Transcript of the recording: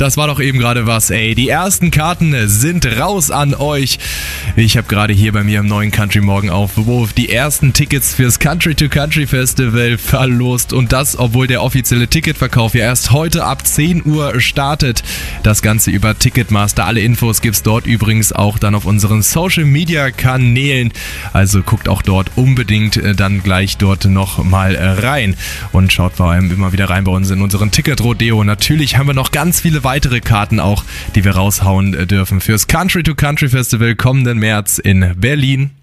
Das war doch eben gerade was, ey. Die ersten Karten sind raus an euch. Ich habe gerade hier bei mir im neuen Country Morgen Aufruf die ersten Tickets fürs Country to Country Festival verlost. Und das, obwohl der offizielle Ticketverkauf ja erst heute ab 10 Uhr startet. Das Ganze über Ticketmaster. Alle Infos gibt's dort übrigens auch dann auf unseren Social Media Kanälen. Also guckt auch dort unbedingt dann gleich dort nochmal rein. Und schaut vor allem immer wieder rein bei uns in unseren Ticket-Rodeo. Natürlich haben wir noch ganz viele weitere Karten auch, die wir raushauen dürfen fürs Country to Country Festival kommenden März in Berlin.